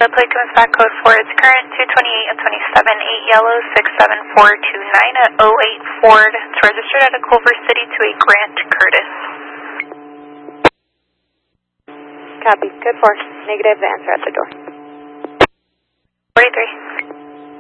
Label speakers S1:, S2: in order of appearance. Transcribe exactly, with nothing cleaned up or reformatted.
S1: The plate comes back code for its current two twenty-eight and twenty-seven, eight yellow, six seven four two nine at oh eight Ford. It's registered out of Culver City to a Grant Curtis.
S2: Copy. Code four. Negative. Answer at the door.
S1: forty-three.